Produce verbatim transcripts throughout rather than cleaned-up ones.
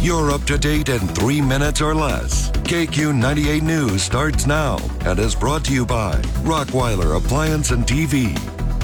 You're up to date in three minutes or less. K Q ninety-eight News starts now and is brought to you by Rockweiler Appliance and T V.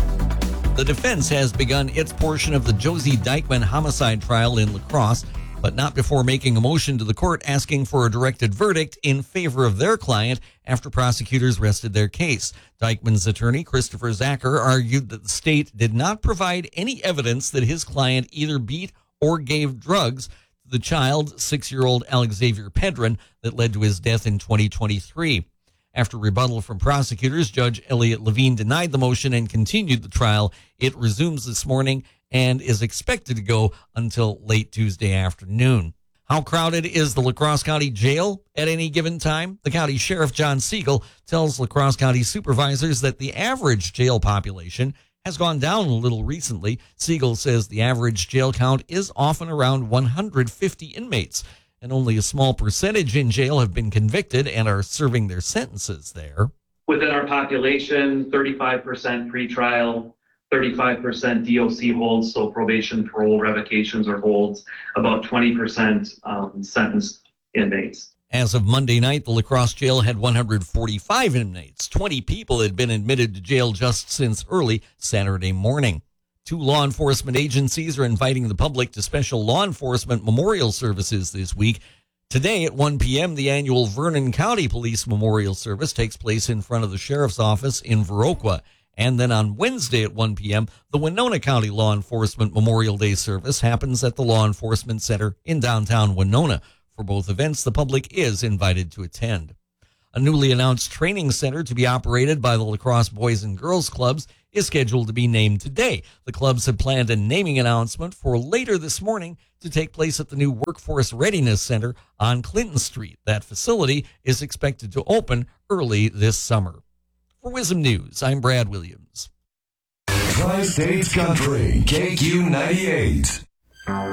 The defense has begun its portion of the Josie Dykman homicide trial in La Crosse, but not before making a motion to the court asking for a directed verdict in favor of their client after prosecutors rested their case. Dykman's attorney, Christopher Zacher, argued that the state did not provide any evidence that his client either beat or gave drugs to the child, six-year-old Alexavier Pedron, that led to his death in twenty twenty-three. After rebuttal from prosecutors, Judge Elliot Levine denied the motion and continued the trial. It resumes this morning and is expected to go until late Tuesday afternoon. How crowded is the La Crosse County Jail at any given time? The county sheriff, John Siegel, tells La Crosse County supervisors that the average jail population has gone down a little recently. Siegel says the average jail count is often around one hundred fifty inmates, and only a small percentage in jail have been convicted and are serving their sentences there. Within our population, thirty-five percent pretrial, thirty-five percent D O C holds, so probation, parole, revocations, or holds, about twenty percent um, sentenced inmates. As of Monday night, the La Crosse jail had one hundred forty-five inmates. twenty people had been admitted to jail just since early Saturday morning. Two law enforcement agencies are inviting the public to special law enforcement memorial services this week. Today at one p.m., the annual Vernon County Police Memorial Service takes place in front of the Sheriff's Office in Viroqua. And then on Wednesday at one p.m., the Winona County Law Enforcement Memorial Day service happens at the Law Enforcement Center in downtown Winona. For both events, the public is invited to attend. A newly announced training center to be operated by the La Crosse Boys and Girls Clubs is scheduled to be named today. The clubs have planned a naming announcement for later this morning to take place at the new Workforce Readiness Center on Clinton Street. That facility is expected to open early this summer. For Wisdom News, I'm Brad Williams. Tri-States Country, K Q ninety-eight.